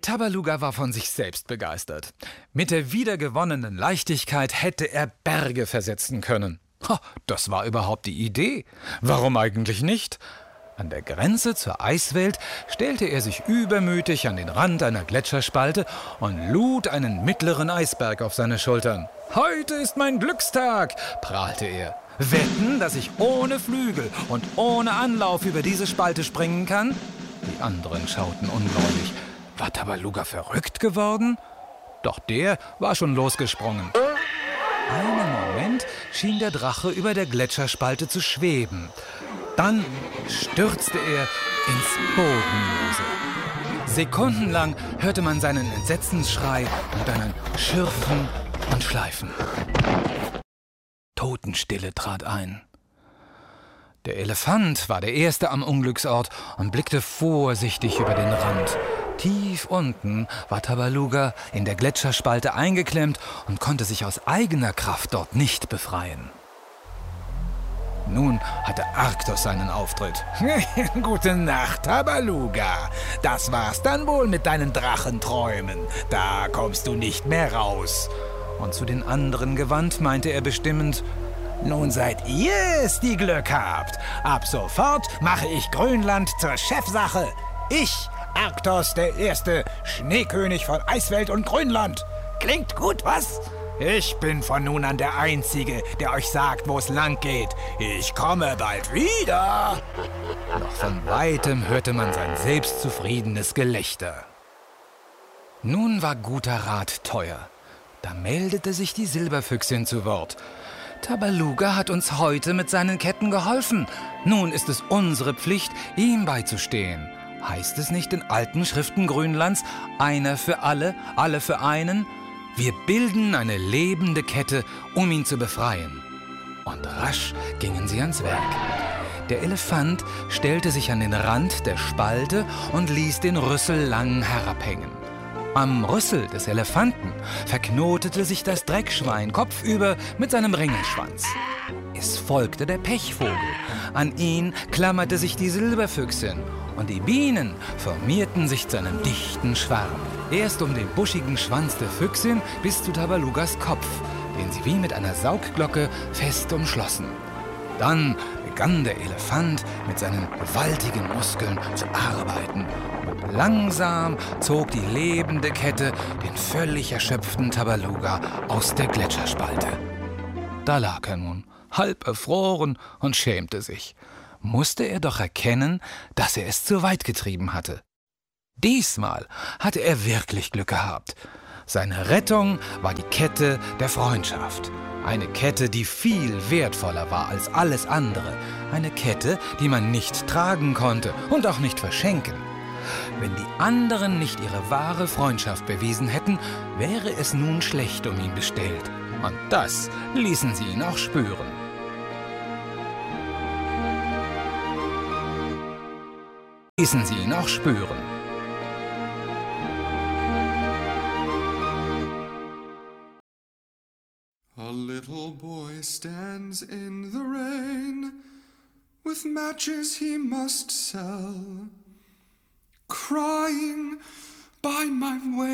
Tabaluga war von sich selbst begeistert. Mit der wiedergewonnenen Leichtigkeit hätte er Berge versetzen können. Das war überhaupt die Idee. Warum eigentlich nicht? An der Grenze zur Eiswelt stellte er sich übermütig an den Rand einer Gletscherspalte und lud einen mittleren Eisberg auf seine Schultern. »Heute ist mein Glückstag«, prahlte er. »Wetten, dass ich ohne Flügel und ohne Anlauf über diese Spalte springen kann?« Die anderen schauten ungläubig. War Tabaluga verrückt geworden? Doch der war schon losgesprungen. Einen Moment schien der Drache über der Gletscherspalte zu schweben. Dann stürzte er ins Bodenlose. Sekundenlang hörte man seinen Entsetzensschrei und dann ein Schürfen und Schleifen. Totenstille trat ein. Der Elefant war der Erste am Unglücksort und blickte vorsichtig über den Rand. Tief unten war Tabaluga in der Gletscherspalte eingeklemmt und konnte sich aus eigener Kraft dort nicht befreien. Nun hatte Arktos seinen Auftritt. »Gute Nacht, Tabaluga. Das war's dann wohl mit deinen Drachenträumen. Da kommst du nicht mehr raus.« Und zu den anderen gewandt meinte er bestimmend: »Nun seid ihr es, die Glück habt. Ab sofort mache ich Grönland zur Chefsache. Ich, Arktos, der Erste, Schneekönig von Eiswelt und Grönland. Klingt gut, was? Ich bin von nun an der Einzige, der euch sagt, wo es lang geht. Ich komme bald wieder.« Doch von weitem hörte man sein selbstzufriedenes Gelächter. Nun war guter Rat teuer. Da meldete sich die Silberfüchsin zu Wort. »Tabaluga hat uns heute mit seinen Ketten geholfen. Nun ist es unsere Pflicht, ihm beizustehen. Heißt es nicht in alten Schriften Grönlands, einer für alle, alle für einen? Wir bilden eine lebende Kette, um ihn zu befreien.« Und rasch gingen sie ans Werk. Der Elefant stellte sich an den Rand der Spalte und ließ den Rüssel lang herabhängen. Am Rüssel des Elefanten verknotete sich das Dreckschwein kopfüber mit seinem Ringelschwanz. Es folgte der Pechvogel. An ihn klammerte sich die Silberfüchsin. Und die Bienen formierten sich zu einem dichten Schwarm. Erst um den buschigen Schwanz der Füchsin bis zu Tabalugas Kopf, den sie wie mit einer Saugglocke fest umschlossen. Dann begann der Elefant mit seinen gewaltigen Muskeln zu arbeiten. Und langsam zog die lebende Kette den völlig erschöpften Tabaluga aus der Gletscherspalte. Da lag er nun, halb erfroren, und schämte sich. Musste er doch erkennen, dass er es zu weit getrieben hatte. Diesmal hatte er wirklich Glück gehabt. Seine Rettung war die Kette der Freundschaft. Eine Kette, die viel wertvoller war als alles andere. Eine Kette, die man nicht tragen konnte und auch nicht verschenken. Wenn die anderen nicht ihre wahre Freundschaft bewiesen hätten, wäre es nun schlecht um ihn bestellt. Und das ließen sie ihn auch spüren. Ließen sie ihn auch spüren. A little boy stands in the rain, with matches he must sell, crying, "By my way."